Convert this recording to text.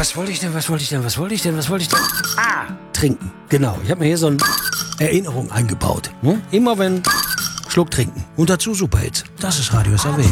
Was wollte ich denn? Ah, trinken. Genau. Ich habe mir hier so eine Erinnerung eingebaut. Immer wenn Schluck trinken. Und dazu Superhits. Das ist Radio SAW.